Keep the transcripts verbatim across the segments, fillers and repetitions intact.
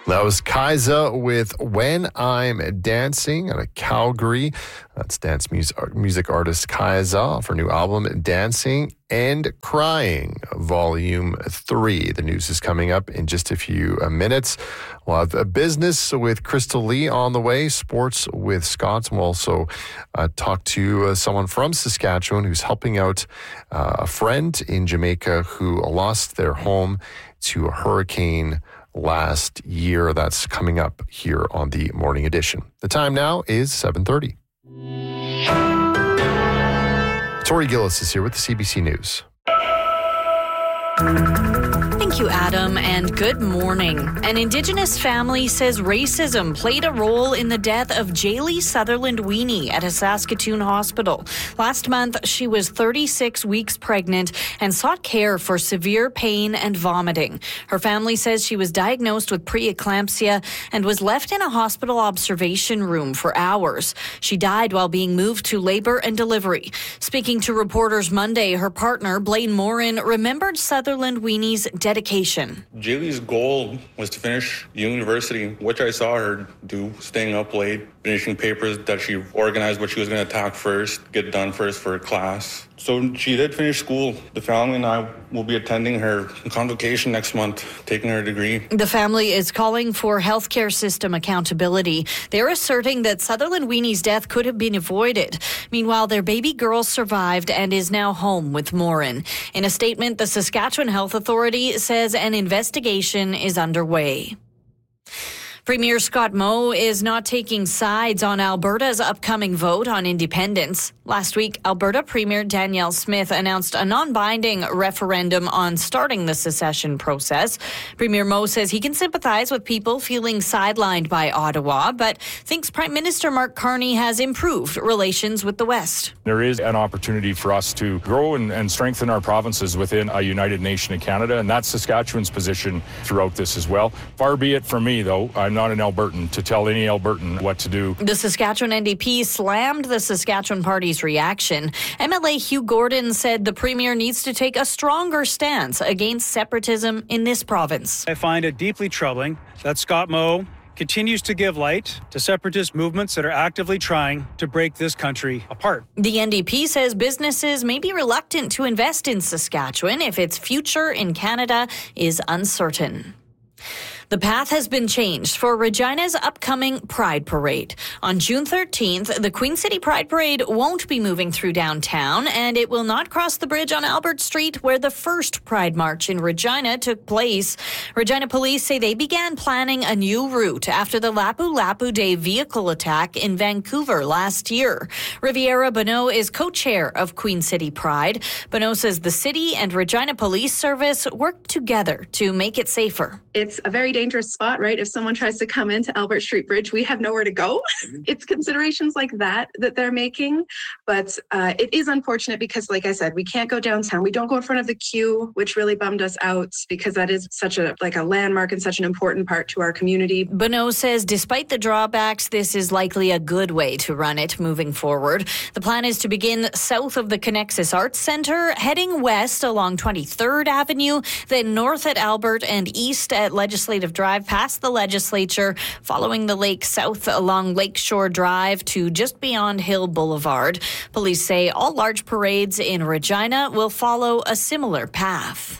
That was Kaisa with When I'm Dancing out of Calgary. That's dance music, music artist Kaisa off her new album, Dancing and Crying, Volume three. The news is coming up in just a few uh, minutes. We'll have a business with Crystal Lee on the way, sports with Scott, and we'll also uh, talk to uh, someone from Saskatchewan who's helping out uh, a friend in Jamaica who lost their home to a hurricane last year. That's coming up here on the Morning Edition. The time now is seven thirty. Tori Gillis is here with the C B C News. Thank you, Adam, and good morning. An Indigenous family says racism played a role in the death of Jaylee Sutherland Weenie at a Saskatoon hospital. Last month, she was thirty-six weeks pregnant and sought care for severe pain and vomiting. Her family says she was diagnosed with preeclampsia and was left in a hospital observation room for hours. She died while being moved to labor and delivery. Speaking to reporters Monday, her partner, Blaine Morin, remembered Sutherland Weenie's dedication. Jaylee's goal was to finish university, which I saw her do, staying up late, finishing papers that she organized what she was going to attack first, get done first for class. So she did finish school. The family and I will be attending her convocation next month, taking her degree. The family is calling for healthcare system accountability. They're asserting that Sutherland Weenie's death could have been avoided. Meanwhile, their baby girl survived and is now home with Morin. In a statement, the Saskatchewan Health Authority says an investigation is underway. Premier Scott Moe is not taking sides on Alberta's upcoming vote on independence. Last week, Alberta Premier Danielle Smith announced a non-binding referendum on starting the secession process. Premier Moe says he can sympathize with people feeling sidelined by Ottawa, but thinks Prime Minister Mark Carney has improved relations with the West. There is an opportunity for us to grow and, and strengthen our provinces within a united nation of Canada, and that's Saskatchewan's position throughout this as well. Far be it from me, though, I'm not an Albertan to tell any Albertan what to do. The Saskatchewan N D P slammed the Saskatchewan Party's reaction. M L A Hugh Gordon said the Premier needs to take a stronger stance against separatism in this province. I find it deeply troubling that Scott Moe continues to give light to separatist movements that are actively trying to break this country apart. The N D P says businesses may be reluctant to invest in Saskatchewan if its future in Canada is uncertain. The path has been changed for Regina's upcoming Pride Parade. On June thirteenth, the Queen City Pride Parade won't be moving through downtown, and it will not cross the bridge on Albert Street where the first Pride March in Regina took place. Regina police say they began planning a new route after the Lapu Lapu Day vehicle attack in Vancouver last year. Riviera Bonneau is co-chair of Queen City Pride. Bonneau says the city and Regina Police Service worked together to make it safer. It's a very dangerous spot, right? If someone tries to come into Albert Street Bridge, we have nowhere to go. It's considerations like that that they're making. But uh, it is unfortunate because, like I said, we can't go downtown. We don't go in front of the queue, which really bummed us out because that is such a like a landmark and such an important part to our community. Bonneau says despite the drawbacks, this is likely a good way to run it moving forward. The plan is to begin south of the Connexus Arts Centre, heading west along twenty-third Avenue, then north at Albert and east at Legislative Drive past the legislature, following the lake south along Lakeshore Drive to just beyond Hill Boulevard. Police say all large parades in Regina will follow a similar path.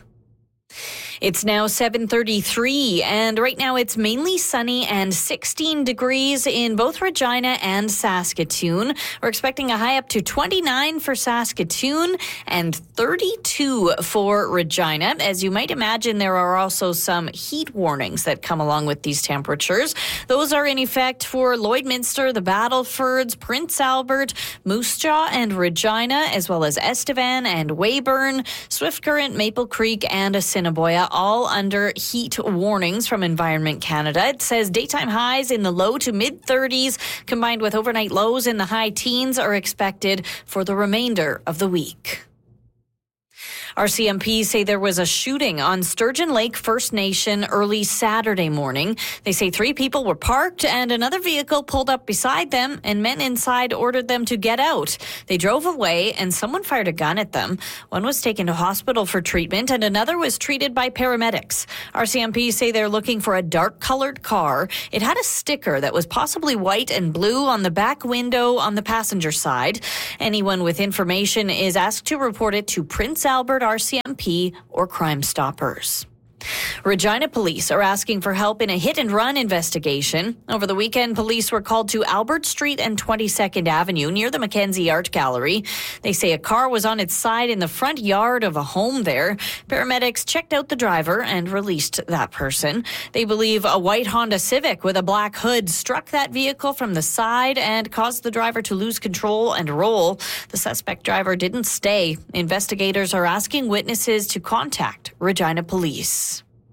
It's now seven thirty-three, and right now it's mainly sunny and sixteen degrees in both Regina and Saskatoon. We're expecting a high up to twenty-nine for Saskatoon and thirty-two for Regina. As you might imagine, there are also some heat warnings that come along with these temperatures. Those are in effect for Lloydminster, the Battlefords, Prince Albert, Moose Jaw and Regina, as well as Estevan and Weyburn, Swift Current, Maple Creek, and Assiniboia, all under heat warnings from Environment Canada. It says daytime highs in the low to mid thirties combined with overnight lows in the high teens are expected for the remainder of the week. R C M P say there was a shooting on Sturgeon Lake First Nation early Saturday morning. They say three people were parked and another vehicle pulled up beside them, and men inside ordered them to get out. They drove away and someone fired a gun at them. One was taken to hospital for treatment and another was treated by paramedics. R C M P say they're looking for a dark-colored car. It had a sticker that was possibly white and blue on the back window on the passenger side. Anyone with information is asked to report it to Prince Albert R C M P or Crime Stoppers. Regina police are asking for help in a hit-and-run investigation. Over the weekend, police were called to Albert Street and twenty-second Avenue near the Mackenzie Art Gallery. They say a car was on its side in the front yard of a home there. Paramedics checked out the driver and released that person. They believe a white Honda Civic with a black hood struck that vehicle from the side and caused the driver to lose control and roll. The suspect driver didn't stay. Investigators are asking witnesses to contact Regina police.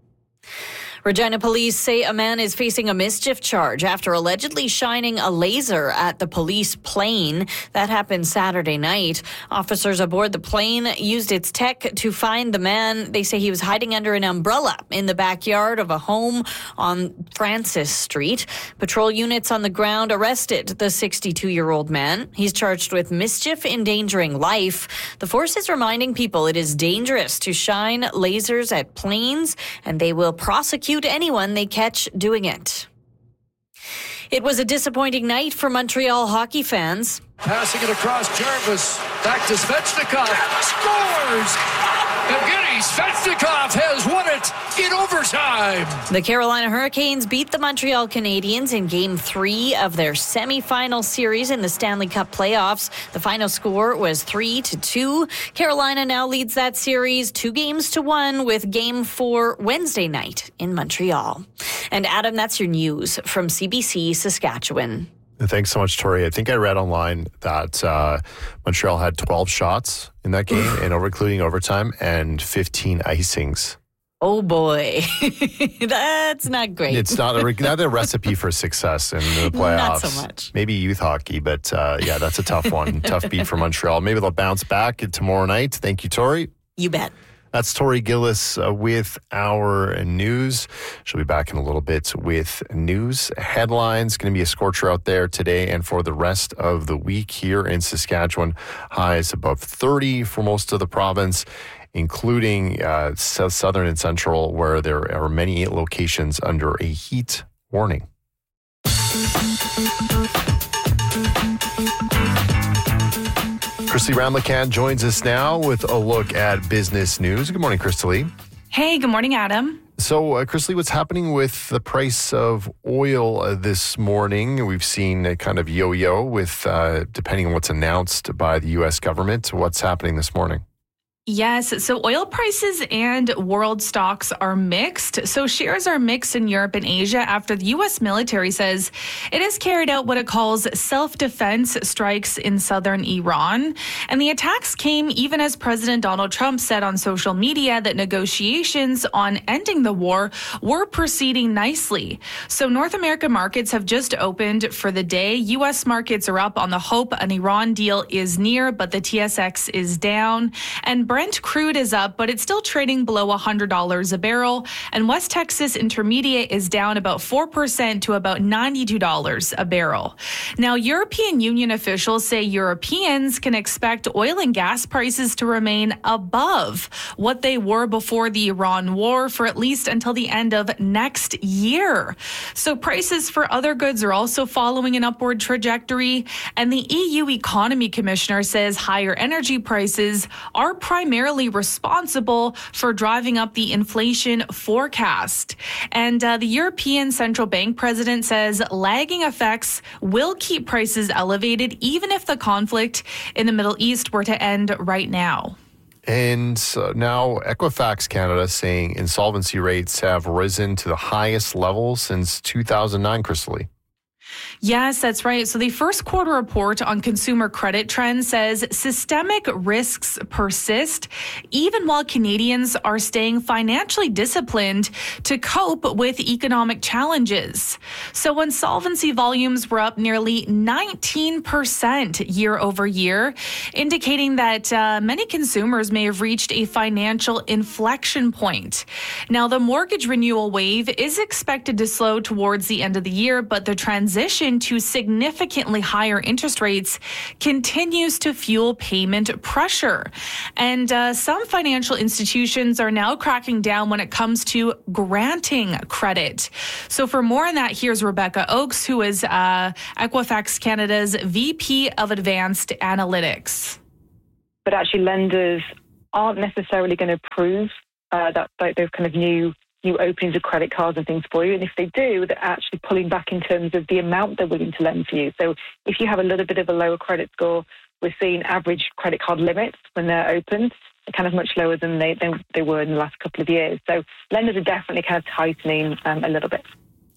Regina police say a man is facing a mischief charge after allegedly shining a laser at the police plane. That happened Saturday night. Officers aboard the plane used its tech to find the man. They say he was hiding under an umbrella in the backyard of a home on Francis Street. Patrol units on the ground arrested the sixty-two-year-old man. He's charged with mischief endangering life. The force is reminding people it is dangerous to shine lasers at planes, and they will prosecute anyone they catch doing it. It was a disappointing night for Montreal hockey fans. Passing it across Jarvis. Back to Svechnikov. Scores! Evgeny Svechnikov has won it in overtime. The Carolina Hurricanes beat the Montreal Canadiens in Game three of their semifinal series in the Stanley Cup playoffs. The final score was three to two. Carolina now leads that series two games to one with Game four Wednesday night in Montreal. And Adam, that's your news from C B C Saskatchewan. Thanks so much, Tori. I think I read online that uh, Montreal had twelve shots in that game, and over, including overtime, and fifteen icings. Oh, boy. That's not great. It's not a, not a recipe for success in the playoffs. Not so much. Maybe youth hockey, but uh, yeah, that's a tough one. Tough beat for Montreal. Maybe they'll bounce back tomorrow night. Thank you, Tori. You bet. That's Tori Gillis uh, with our news. She'll be back in a little bit with news headlines. Going to be a scorcher out there today and for the rest of the week here in Saskatchewan. Highs above thirty for most of the province, including uh, southern and central, where there are many locations under a heat warning. Christy Ramlakan joins us now with a look at business news. Good morning, Christy. Hey, good morning, Adam. So, uh, Christy, what's happening with the price of oil uh, this morning? We've seen a kind of yo-yo with, uh, depending on what's announced by the U S government. What's happening this morning? Yes, so oil prices and world stocks are mixed. So shares are mixed in Europe and Asia after the U S military says it has carried out what it calls self-defense strikes in southern Iran. And the attacks came even as President Donald Trump said on social media that negotiations on ending the war were proceeding nicely. So North American markets have just opened for the day. U S markets are up on the hope an Iran deal is near, but the T S X is down. And Brent crude is up, but it's still trading below one hundred dollars a barrel. And West Texas Intermediate is down about four percent to about ninety-two dollars a barrel. Now, European Union officials say Europeans can expect oil and gas prices to remain above what they were before the Iran war for at least until the end of next year. So prices for other goods are also following an upward trajectory. And the E U Economy Commissioner says higher energy prices are primarily primarily responsible for driving up the inflation forecast. And uh, the European Central Bank president says lagging effects will keep prices elevated even if the conflict in the Middle East were to end right now. And uh, now Equifax Canada saying insolvency rates have risen to the highest level since two thousand nine, Crystal Lee. Yes, that's right. So the first quarter report on consumer credit trends says systemic risks persist, even while Canadians are staying financially disciplined to cope with economic challenges. So insolvency volumes were up nearly nineteen percent year over year, indicating that uh, many consumers may have reached a financial inflection point. Now, the mortgage renewal wave is expected to slow towards the end of the year, but the transition to significantly higher interest rates continues to fuel payment pressure. And uh, some financial institutions are now cracking down when it comes to granting credit. So for more on that, here's Rebecca Oakes, who is uh, Equifax Canada's V P of Advanced Analytics. But actually lenders aren't necessarily going to approve uh, that, that those kind of new new openings of credit cards and things for you. And if they do, they're actually pulling back in terms of the amount they're willing to lend for you. So if you have a little bit of a lower credit score, we're seeing average credit card limits when they're opened are kind of much lower than they, than they were in the last couple of years. So lenders are definitely kind of tightening um, a little bit.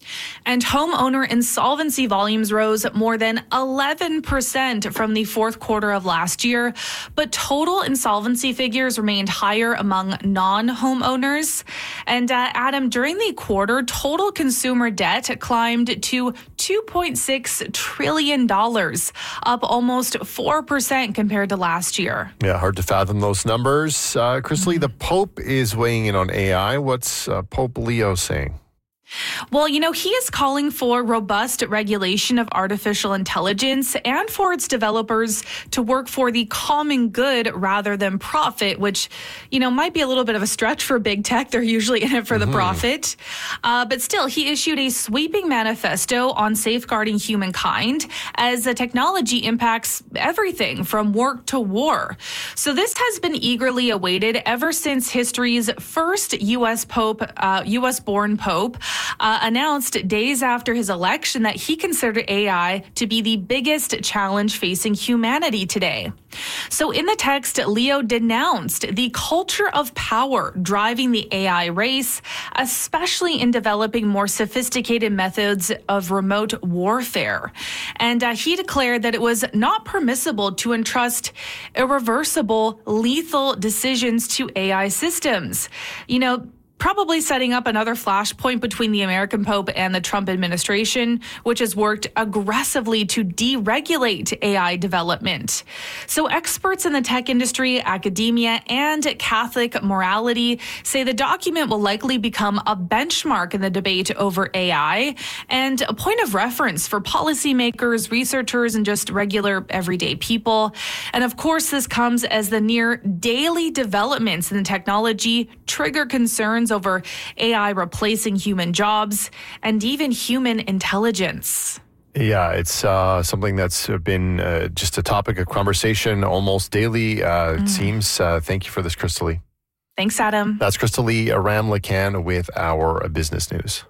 And homeowner insolvency volumes rose more than eleven percent from the fourth quarter of last year, but total insolvency figures remained higher among non-homeowners. And uh, Adam, during the quarter, total consumer debt climbed to two point six trillion dollars, up almost four percent compared to last year. Yeah, hard to fathom those numbers. Uh, Crystal, mm-hmm. The Pope is weighing in on A I. What's uh, Pope Leo saying? Well, you know, he is calling for robust regulation of artificial intelligence and for its developers to work for the common good rather than profit, which, you know, might be a little bit of a stretch for big tech. They're usually in it for mm-hmm. the profit. Uh, but still, he issued a sweeping manifesto on safeguarding humankind as the technology impacts everything from work to war. So this has been eagerly awaited ever since history's first U S Pope, uh, U S born Pope, Uh, announced days after his election that he considered A I to be the biggest challenge facing humanity today. So in the text, Leo denounced the culture of power driving the A I race, especially in developing more sophisticated methods of remote warfare. And uh, he declared that it was not permissible to entrust irreversible, lethal decisions to A I systems. You know, probably setting up another flashpoint between the American Pope and the Trump administration, which has worked aggressively to deregulate A I development. So experts in the tech industry, academia, and Catholic morality say the document will likely become a benchmark in the debate over A I and a point of reference for policymakers, researchers, and just regular everyday people. And of course, this comes as the near daily developments in the technology trigger concerns over A I replacing human jobs and even human intelligence. Yeah, it's uh, something that's been uh, just a topic of conversation almost daily, uh, mm. it seems. Uh, thank you for this, Crystal Lee. Thanks, Adam. That's Crystal Lee Aram-Lacan with our business news.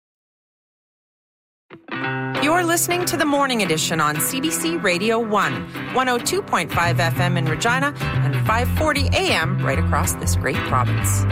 You're listening to the Morning Edition on C B C Radio one, one oh two point five F M in Regina and five forty A M right across this great province.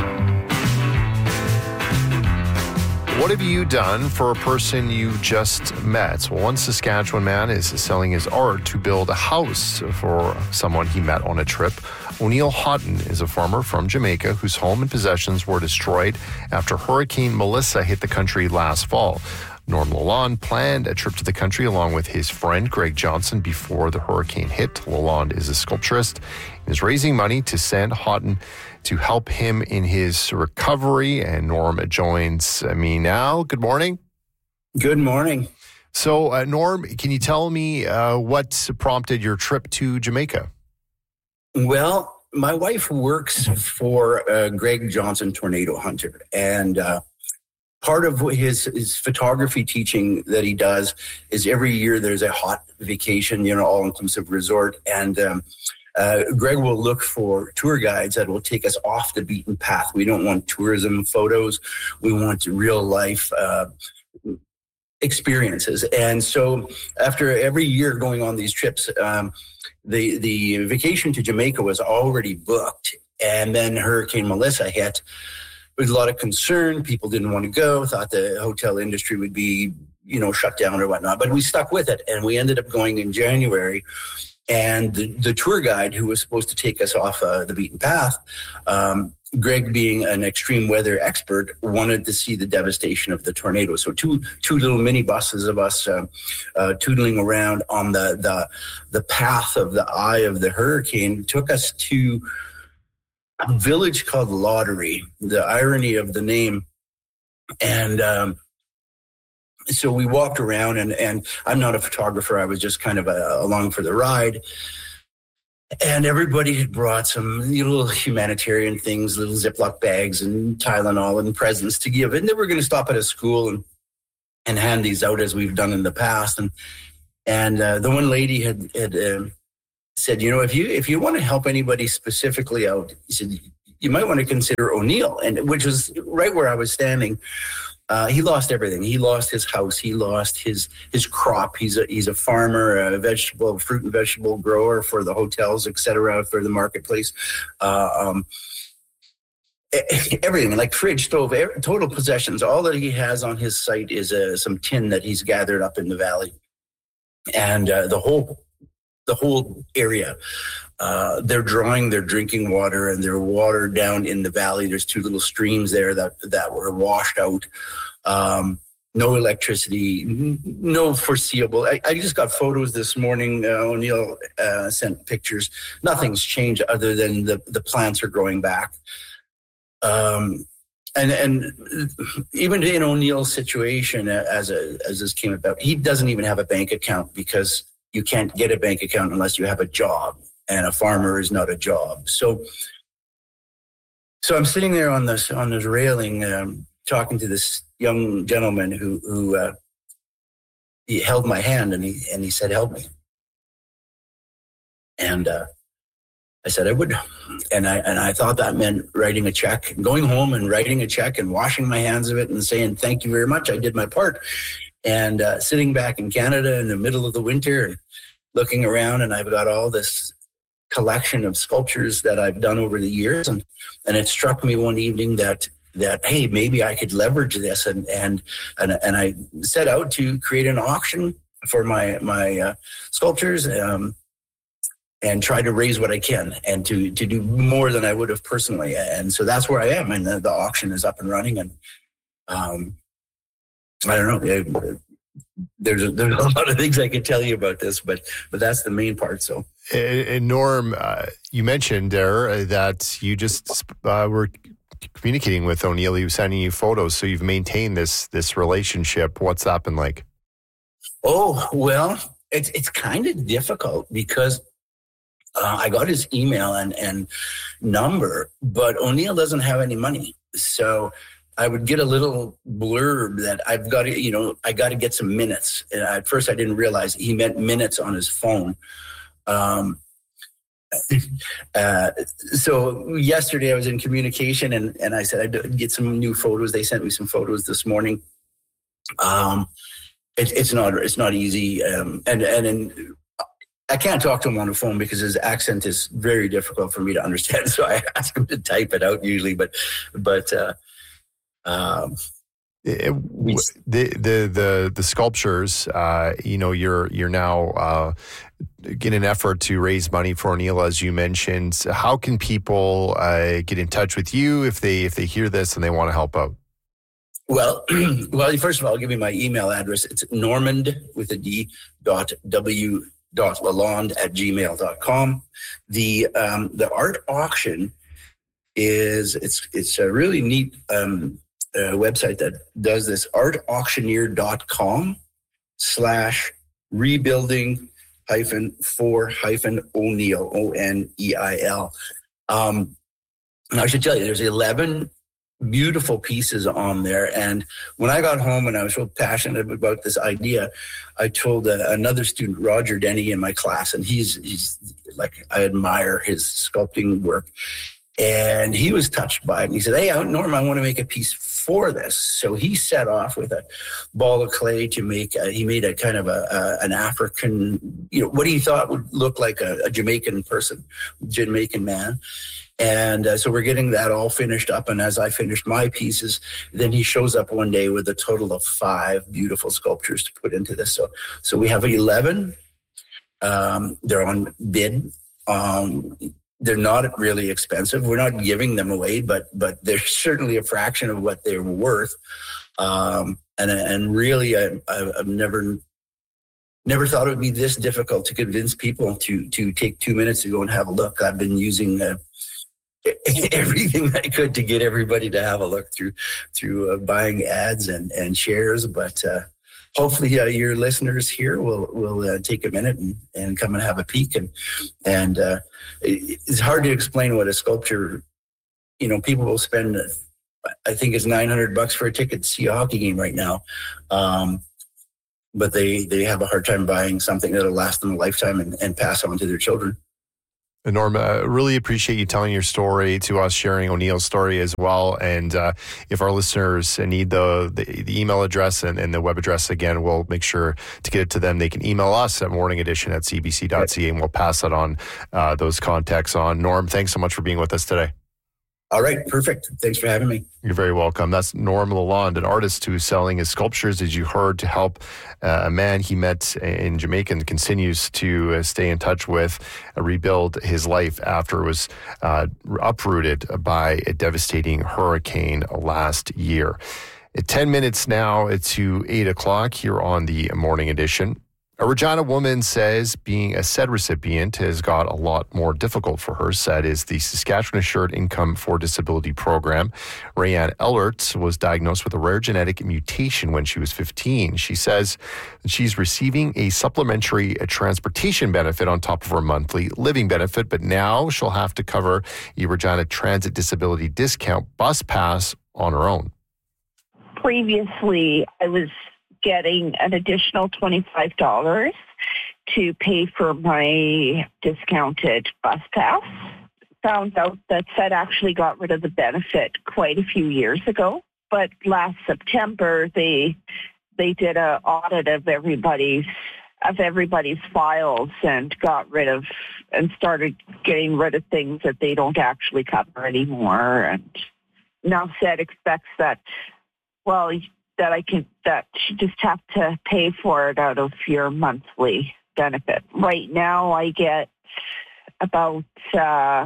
What have you done for a person you just met? Well, one Saskatchewan man is selling his art to build a house for someone he met on a trip. O'Neill Houghton is a farmer from Jamaica whose home and possessions were destroyed after Hurricane Melissa hit the country last fall. Norm Lalonde planned a trip to the country along with his friend Greg Johnson before the hurricane hit. Lalonde is a sculpturist and is raising money to send Houghton to help him in his recovery. And Norm joins me now. Good morning. Good morning. So, uh, Norm, can you tell me uh, what prompted your trip to Jamaica? Well, my wife works for uh, Greg Johnson, Tornado Hunter, and uh, part of his, his photography teaching that he does is every year there's a hot vacation, you know, all-inclusive resort, and um, uh, Greg will look for tour guides that will take us off the beaten path. We don't want tourism photos. We want real life uh, experiences. And so after every year going on these trips, um, the, the vacation to Jamaica was already booked. And then Hurricane Melissa hit. There was a lot of concern. People didn't want to go, thought the hotel industry would be, you know, shut down or whatnot. But we stuck with it, and we ended up going in January. And the, the tour guide who was supposed to take us off uh, the beaten path, um, Greg, being an extreme weather expert, wanted to see the devastation of the tornado. So two two little mini buses of us uh, uh, tootling around on the, the the path of the eye of the hurricane took us to a village called Lottery. The irony of the name, and um, so we walked around, and and I'm not a photographer. I was just kind of uh, along for the ride. And everybody had brought some little humanitarian things, little Ziploc bags and Tylenol and presents to give. And they were going to stop at a school and and hand these out as we've done in the past. And and uh, the one lady had had uh, said, you know, if you if you want to help anybody specifically out, he said, you might want to consider O'Neill, and which was right where I was standing. Uh, he lost everything. He lost his house. He lost his his crop. He's a he's a farmer, a vegetable, fruit and vegetable grower for the hotels, et cetera, for the marketplace. Uh, um, everything, like fridge, stove, every, total possessions. All that he has on his site is uh, some tin that he's gathered up in the valley, and uh, the whole the whole area. Uh, they're drawing their drinking water and their water down in the valley. There's two little streams there that, that were washed out. Um, no electricity, no foreseeable. I, I just got photos this morning. Uh, O'Neill uh, sent pictures. Nothing's changed other than the, the plants are growing back. Um, and and even in O'Neill's situation, as a, as this came about, he doesn't even have a bank account because you can't get a bank account unless you have a job. And a farmer is not a job. So, so I'm sitting there on this on this railing, um, talking to this young gentleman who who uh, he held my hand and he and he said, "Help me." And uh, I said I would, and I and I thought that meant writing a check, going home and writing a check and washing my hands of it and saying thank you very much. I did my part. And uh, sitting back in Canada in the middle of the winter and looking around, and I've got all this collection of sculptures that I've done over the years, and and it struck me one evening that that hey, maybe I could leverage this, and and and, and I set out to create an auction for my my uh, sculptures, um, and try to raise what I can, and to to do more than I would have personally, and so that's where I am, and the, the auction is up and running, and um, I don't know. There's a, there's a lot of things I could tell you about this, but but that's the main part. So, and, and Norm, uh, you mentioned there that you just uh, were communicating with O'Neill. He was sending you photos, so you've maintained this this relationship. What's that been like? Oh well, it's it's kind of difficult because uh, I got his email and and number, but O'Neill doesn't have any money, so I would get a little blurb that I've got to, you know, I got to get some minutes. And at first I didn't realize he meant minutes on his phone. Um, uh, so yesterday I was in communication and, and I said I'd get some new photos. They sent me some photos this morning. Um, it, it's not, it's not easy. Um, and, and, and I can't talk to him on the phone because his accent is very difficult for me to understand. So I ask him to type it out usually, but, but, uh, Um, it, the the the the sculptures, uh, you know, you're you're now uh, in an effort to raise money for O'Neill, as you mentioned. How can people uh, get in touch with you if they if they hear this and they want to help out? Well, well, first of all, I'll give you my email address. It's normand with a D dot w dot lalonde at gmail dot com. The um, the art auction is it's it's a really neat. Um, Uh, website that does this, art auctioneer dot com slash rebuilding hyphen for hyphen O'Neill, O N E I L. Um, and I should tell you, there's eleven beautiful pieces on there. And when I got home and I was so passionate about this idea, I told uh, another student, Roger Denny, in my class, and he's, he's like, I admire his sculpting work. And he was touched by it. And he said, hey, Norm, I want to make a piece for this. So he set off with a ball of clay to make, a, he made a kind of a, a an African, you know, what he thought would look like a, a Jamaican person, Jamaican man. And uh, so we're getting that all finished up. And as I finished my pieces, then he shows up one day with a total of five beautiful sculptures to put into this. So, so we have eleven. Um, they're on bid. Um, they're not really expensive. We're not giving them away, but but they're certainly a fraction of what they're worth. Um, and and really, I, I've never never thought it would be this difficult to convince people to to take two minutes to go and have a look. I've been using uh, everything I could to get everybody to have a look through through uh, buying ads and and shares, but. Uh, Hopefully, uh, your listeners here will will uh, take a minute and, and come and have a peek. And and uh, it, it's hard to explain what a sculpture. You know, people will spend, I think, it's nine hundred bucks for a ticket to see a hockey game right now, um, but they they have a hard time buying something that'll last them a lifetime and, and pass on to their children. Norm, I really appreciate you telling your story to us, sharing O'Neill's story as well. And uh, if our listeners need the, the, the email address and, and the web address again, we'll make sure to get it to them. They can email us at morning edition at c b c dot c a and we'll pass that on, uh, those contacts on. Norm, thanks so much for being with us today. All right, perfect. Thanks for having me. You're very welcome. That's Norm Lalonde, an artist who's selling his sculptures, as you heard, to help uh, a man he met in Jamaica and continues to uh, stay in touch with, uh, rebuild his life after it was uh, uprooted by a devastating hurricane last year. At ten minutes now to eight o'clock here on the Morning Edition. A Regina woman says being a S E D recipient has got a lot more difficult for her. S E D is the Saskatchewan Assured Income for Disability Program. Rayanne Ellert was diagnosed with a rare genetic mutation when she was fifteen. She says that she's receiving a supplementary transportation benefit on top of her monthly living benefit, but now she'll have to cover a Regina Transit Disability Discount bus pass on her own. Previously, I was getting an additional twenty-five dollars to pay for my discounted bus pass. Found out that S E D actually got rid of the benefit quite a few years ago, but last September they they did an audit of everybody's of everybody's files and got rid of and started getting rid of things that they don't actually cover anymore. And now S E D expects that, well, that I can, that you just have to pay for it out of your monthly benefit. Right now I get about uh,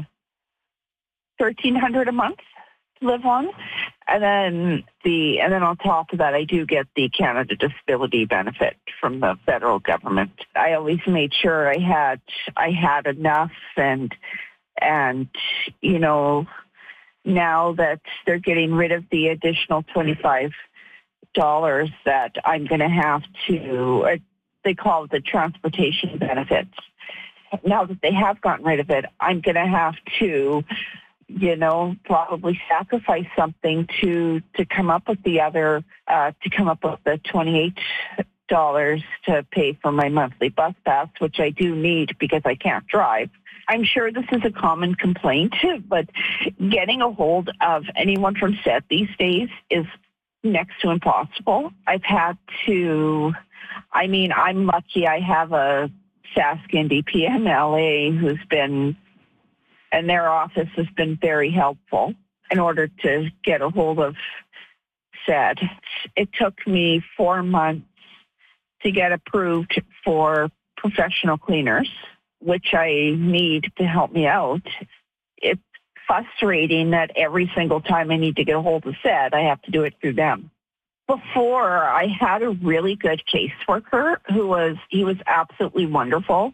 thirteen hundred dollars a month to live on. And then the, and then on top of that, I do get the Canada Disability benefit from the federal government. I always made sure I had, I had enough and, and, you know, now that they're getting rid of the additional twenty-five dollars that I'm going to have to, uh, they call it the transportation benefits. Now that they have gotten rid of it, I'm going to have to, you know, probably sacrifice something to, to come up with the other, uh, to come up with the twenty-eight dollars to pay for my monthly bus pass, which I do need because I can't drive. I'm sure this is a common complaint, but getting a hold of anyone from S E D these days is next to impossible. I've had to, I mean, I'm lucky I have a Sask-Indy P M L A who's been, and their office has been very helpful in order to get a hold of S E D. It took me four months to get approved for professional cleaners, which I need to help me out. It's frustrating that every single time I need to get a hold of S E D, I have to do it through them. Before, I had a really good caseworker who was, he was absolutely wonderful.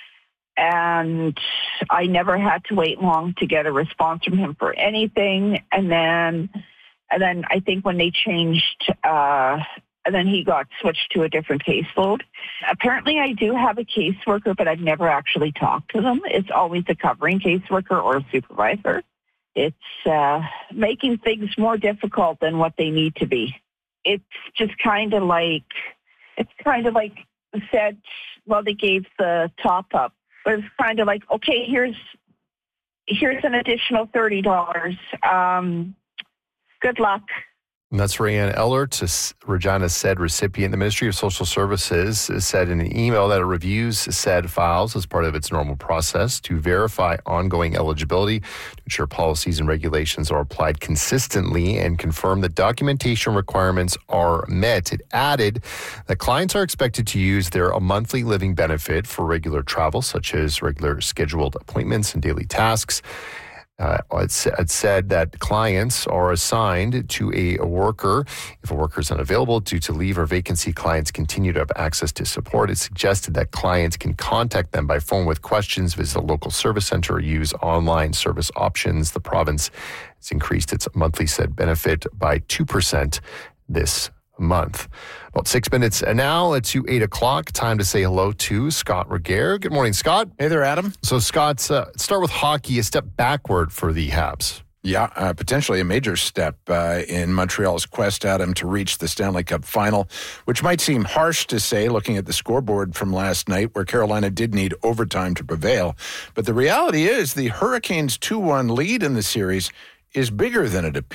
And I never had to wait long to get a response from him for anything. And then, and then I think when they changed, uh, and then he got switched to a different caseload. Apparently I do have a caseworker, but I've never actually talked to them. It's always a covering caseworker or a supervisor. It's uh, making things more difficult than what they need to be. It's just kind of like, it's kind of like said, well, they gave the top up, but it's kind of like, okay, here's, here's an additional thirty dollars. Um, good luck. And that's Rayanne Ellert, Regina said recipient. The Ministry of Social Services said in an email that it reviews said files as part of its normal process to verify ongoing eligibility, to ensure policies and regulations are applied consistently, and confirm that documentation requirements are met. It added that clients are expected to use their monthly living benefit for regular travel, such as regular scheduled appointments and daily tasks. Uh, it, it said that clients are assigned to a, a worker. If a worker is unavailable due to leave or vacancy, clients continue to have access to support. It suggested that clients can contact them by phone with questions, visit a local service center, or use online service options. The province has increased its monthly said benefit by two percent this month. About six minutes and now it's to eight o'clock. Time to say hello to Scott Regehr. Good morning, Scott. Hey there, Adam. So, Scott, uh, start with hockey, a step backward for the Habs. Yeah, uh, potentially a major step uh, in Montreal's quest, Adam, to reach the Stanley Cup final, which might seem harsh to say looking at the scoreboard from last night where Carolina did need overtime to prevail. But the reality is the Hurricanes' two one lead in the series is bigger than it appears.